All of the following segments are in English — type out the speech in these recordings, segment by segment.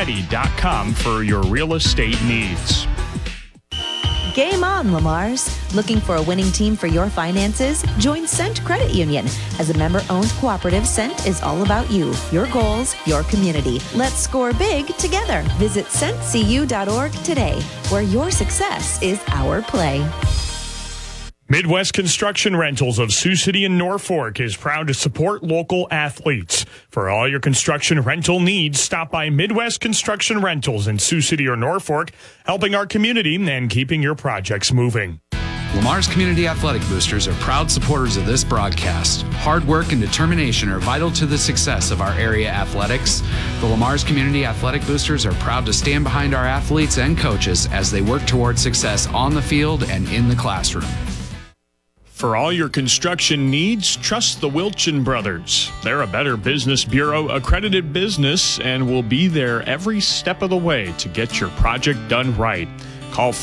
CentPetty.com for your real estate needs. Game on, Lamar's. Looking for a winning team for your finances? Join Cent Credit Union. As a member-owned cooperative, Cent is all about you, your goals, your community. Let's score big together. Visit centcu.org today, where your success is our play. Midwest Construction Rentals of Sioux City and Norfolk is proud to support local athletes. For all your construction rental needs, stop by Midwest Construction Rentals in Sioux City or Norfolk, helping our community and keeping your projects moving. Lamar's Community Athletic Boosters are proud supporters of this broadcast. Hard work and determination are vital to the success of our area athletics. The Lamar's Community Athletic Boosters are proud to stand behind our athletes and coaches as they work towards success on the field and in the classroom. For all your construction needs, trust the Wilchin Brothers. They're a Better Business Bureau accredited business and will be there every step of the way to get your project done right. Call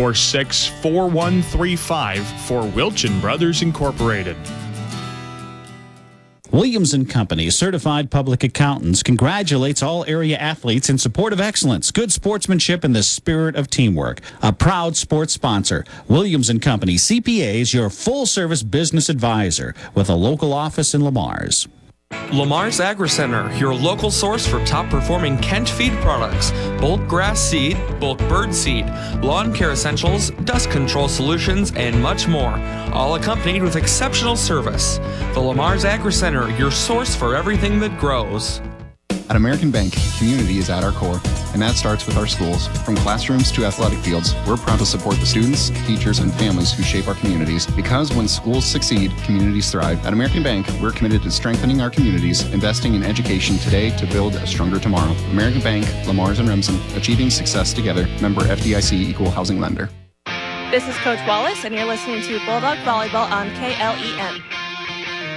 546-4135 for Wilchin Brothers Incorporated. Williams & Company, certified public accountants, congratulates all area athletes in support of excellence, good sportsmanship, and the spirit of teamwork. A proud sports sponsor, Williams & Company, CPAs, your full-service business advisor with a local office in Lamar's. Lamar's Agri-Center, your local source for top-performing Kent feed products, bulk grass seed, bulk bird seed, lawn care essentials, dust control solutions, and much more, all accompanied with exceptional service. The Lamar's Agri-Center, your source for everything that grows. At American Bank, community is at our core, and that starts with our schools. From classrooms to athletic fields, we're proud to support the students, teachers, and families who shape our communities. Because when schools succeed, communities thrive. At American Bank, we're committed to strengthening our communities, investing in education today to build a stronger tomorrow. American Bank, Lamar's and Remsen, achieving success together. Member FDIC, Equal Housing Lender. This is Coach Wallace, and you're listening to Bulldog Volleyball on KLEN.